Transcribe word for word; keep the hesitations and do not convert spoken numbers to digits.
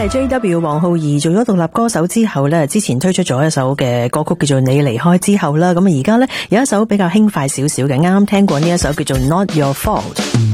係 J W 黃浩儀做咗獨立歌手之後咧，之前推出咗一首嘅歌曲叫做你離開之後啦，咁而家咧有一首比較輕快少少嘅，啱啱聽過呢一首叫做 Not Your Fault。